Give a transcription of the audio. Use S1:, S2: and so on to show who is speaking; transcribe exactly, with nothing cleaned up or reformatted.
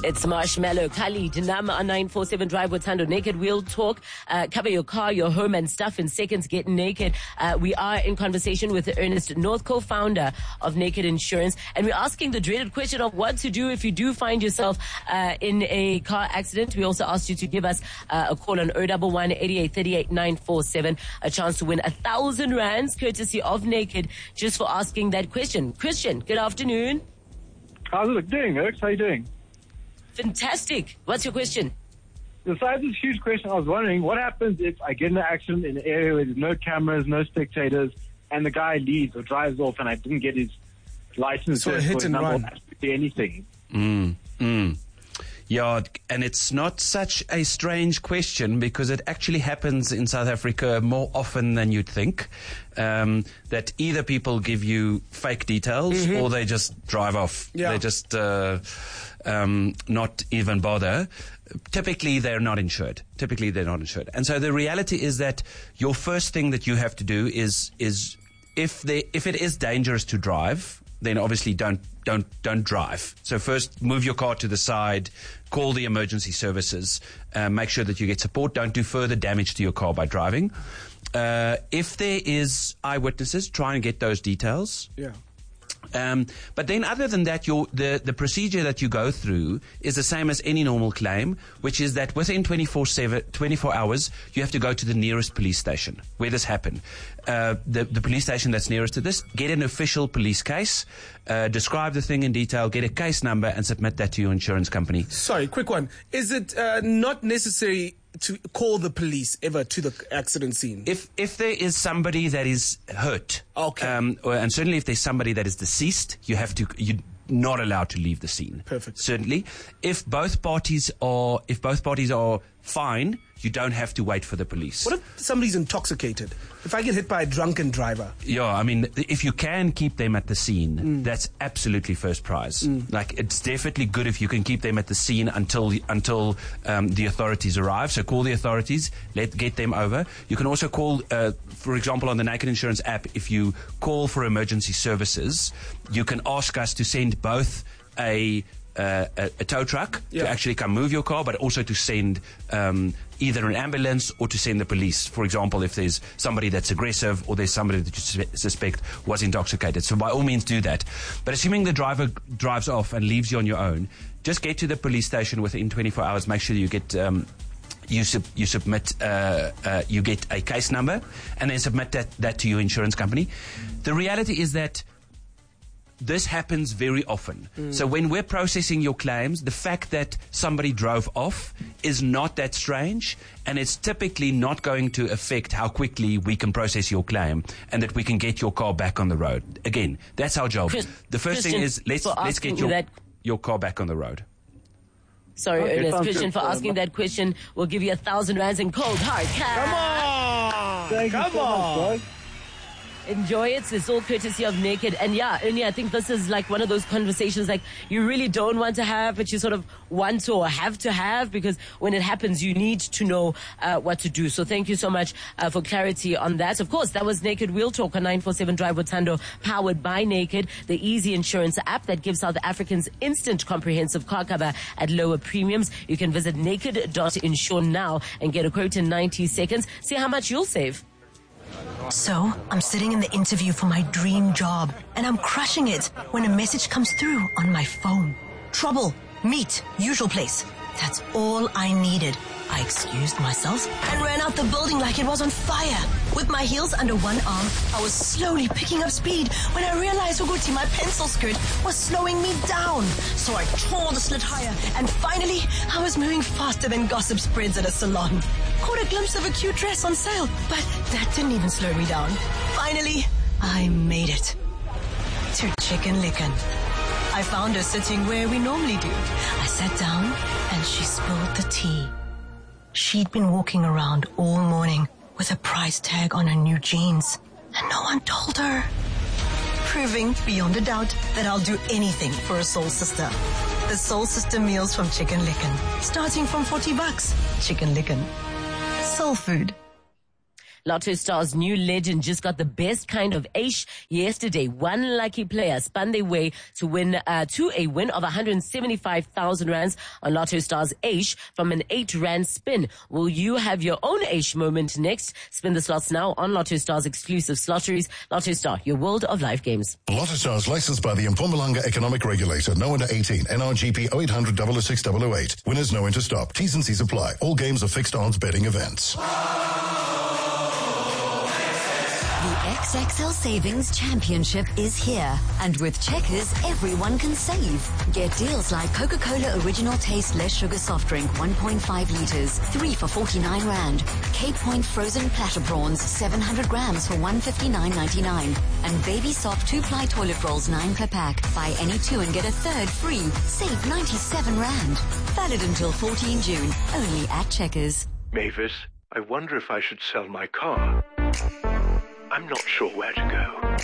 S1: It's Marshmallow, Khalid, Nam on nine four seven Drive with Tando. Naked Wheel Talk. Uh, cover your car, your home and stuff in seconds. Get naked. Uh, we are in conversation with Ernest North, co-founder of Naked Insurance. And we're asking the dreaded question of what to do if you do find yourself uh, in a car accident. We also asked you to give us uh, a call on zero one one, eight eight three eight, nine four seven. A chance to win a thousand rands courtesy of Naked just for asking that question. Christian, good afternoon.
S2: How's it doing, Erks? How you doing?
S1: Fantastic. What's your question?
S2: Besides this huge question, I was wondering, what happens if I get in an accident in an area where there's no cameras, no spectators, and the guy leaves or drives off and I didn't get his license?
S3: So a hit and run.
S2: Absolutely anything.
S4: Mm, mm. Yeah, and it's not such a strange question because it actually happens in South Africa more often than you'd think. Um, that either people give you fake details mm-hmm. or they just drive off.
S3: Yeah.
S4: They just uh, um, not even bother. Typically, they're not insured. Typically, they're not insured. And so the reality is that your first thing that you have to do is is if they if it is dangerous to drive, then obviously don't don't don't drive. So first, move your car to the side, call the emergency services, uh, make sure that you get support. Don't do further damage to your car by driving. Uh, if there is eyewitnesses, try and get those details.
S3: Yeah.
S4: Um, but then other than that, your, the, the procedure that you go through is the same as any normal claim, which is that within twenty-four hours, you have to go to the nearest police station where this happened. Uh, the, the police station that's nearest to this, get an official police case, uh, describe the thing in detail, get a case number and submit that to your insurance company.
S3: Sorry, quick one. Is it uh, not necessary to call the police ever to the accident scene?
S4: If if there is somebody that is hurt,
S3: okay,
S4: um, or, and certainly if there's somebody that is deceased, you have to you not allowed to leave the scene.
S3: Perfect.
S4: Certainly, if both parties are if both parties are fine, you don't have to wait for the police.
S3: What if somebody's intoxicated? If I get hit by a drunken driver?
S4: Yeah, I mean, if you can keep them at the scene,
S3: mm.
S4: that's absolutely first prize.
S3: Mm.
S4: Like, it's definitely good if you can keep them at the scene until until um, the authorities arrive. So call the authorities, let get them over. You can also call, uh, for example, on the Naked Insurance app, if you call for emergency services, you can ask us to send both a Uh, a, a tow truck
S3: yeah.
S4: to actually come move your car, but also to send um, either an ambulance or to send the police. For example, if there's somebody that's aggressive or there's somebody that you sus- suspect was intoxicated. So by all means do that. But assuming the driver drives off and leaves you on your own, just get to the police station within twenty-four hours. Make sure you get um, you sub- you submit uh, uh, you get a case number and then submit that, that to your insurance company. The reality is that this happens very often. Mm. So when we're processing your claims, the fact that somebody drove off is not that strange, and it's typically not going to affect how quickly we can process your claim and that we can get your car back on the road. Again, that's our job.
S1: Chris,
S4: the first
S1: Christian,
S4: thing is let's let's get your
S1: that,
S4: your car back on the road.
S1: Sorry,
S2: okay,
S1: Ernest, Christian,
S2: good.
S1: for asking that question. We'll give you a thousand rands in cold hard cash.
S3: Come on!
S2: Thank
S3: Come
S2: you so
S3: on!
S2: much, guys.
S1: Enjoy it. It's all courtesy of Naked. And yeah, Ernie, I think this is like one of those conversations like you really don't want to have, but you sort of want to or have to have, because when it happens, you need to know uh, what to do. So thank you so much uh, for clarity on that. Of course, that was Naked Wheel Talk on nine four seven Drive with Tando, powered by Naked, the easy insurance app that gives South Africans instant comprehensive car cover at lower premiums. You can visit naked dot insure now and get a quote in ninety seconds. See how much you'll save.
S5: So, I'm sitting in the interview for my dream job, and I'm crushing it when a message comes through on my phone. Trouble, meet, usual place. That's all I needed. I excused myself and ran out the building like it was on fire. With my heels under one arm, I was slowly picking up speed when I realized, Uguti, my pencil skirt was slowing me down. So I tore the slit higher, and finally, I was moving faster than gossip spreads at a salon. Caught a glimpse of a cute dress on sale, but that didn't even slow me down. Finally, I made it to Chicken Licken. I found her sitting where we normally do. I sat down, and she spilled the tea. She'd been walking around all morning with a price tag on her new jeans, and no one told her. Proving beyond a doubt that I'll do anything for a soul sister. The Soul Sister meals from Chicken Licken, starting from forty bucks. Chicken Licken. Soul food.
S1: Lotto Star's new legend just got the best kind of ace yesterday. One lucky player spun their way to win uh, to a win of one hundred seventy-five thousand rands on Lotto Star's ace from an eight rand spin. Will you have your own ace moment next? Spin the slots now on Lotto Star's exclusive slotteries. Lotto Star, your world of live games.
S6: Lotto Stars licensed by the Mpumalanga Economic Regulator. No under eighteen. N R G P oh eight hundred, oh oh six, oh oh eight. Winners know when to stop. T's and C's apply. All games are fixed odds betting events.
S7: The X X L Savings Championship is here. And with Checkers, everyone can save. Get deals like Coca-Cola Original Taste Less Sugar Soft Drink one point five litres, three for forty-nine rand. Cape Point Frozen Platter Prawns, seven hundred grams for one hundred fifty-nine ninety-nine. And Baby Soft two-ply toilet rolls, nine per pack. Buy any two and get a third free. Save ninety-seven rand. Valid until fourteenth June. Only at Checkers.
S8: Mavis, I wonder if I should sell my car. I'm not sure where to go.